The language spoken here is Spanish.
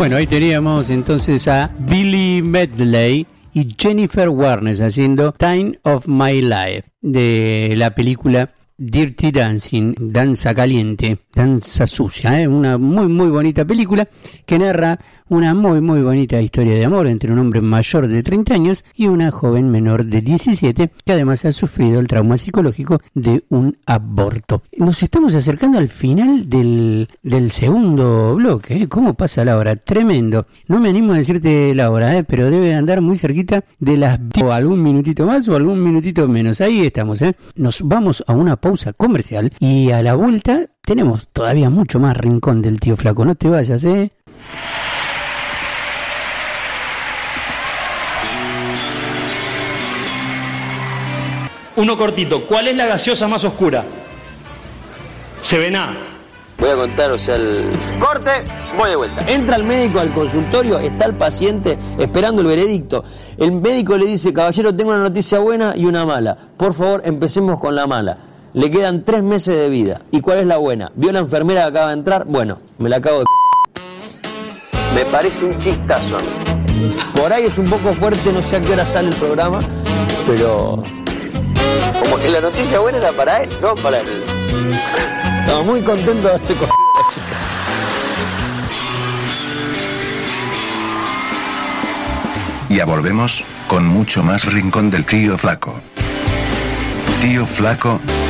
Bueno, ahí teníamos entonces a Billy Medley y Jennifer Warnes haciendo Time of My Life de la película Dirty Dancing, Danza Caliente, Danza Sucia, una muy bonita película que narra una muy bonita historia de amor entre un hombre mayor de 30 años y una joven menor de 17 que además ha sufrido el trauma psicológico de un aborto. Nos estamos acercando al final del segundo bloque, ¿Cómo pasa la hora? Tremendo. No me animo a decirte la hora, pero debe andar muy cerquita de las... o algún minutito más o algún minutito menos. Ahí estamos, Nos vamos a una pausa comercial y a la vuelta tenemos todavía mucho más Rincón del Tío Flaco. No te vayas, Uno cortito, ¿cuál es la gaseosa más oscura? Sevená. Voy a contar, el... Corte, voy de vuelta. Entra el médico al consultorio, está el paciente esperando el veredicto. El médico le dice, caballero, tengo una noticia buena y una mala. Por favor, empecemos con la mala. Le quedan 3 meses de vida. ¿Y cuál es la buena? ¿Vio la enfermera que acaba de entrar? Bueno, me la acabo de... Me parece un chistazo. Por ahí es un poco fuerte, no sé a qué hora sale el programa, pero... Como que la noticia buena era para él, no para él. Estamos muy contentos de haberse cogido a la chica. Ya volvemos con mucho más Rincón del Tío Flaco. Tío Flaco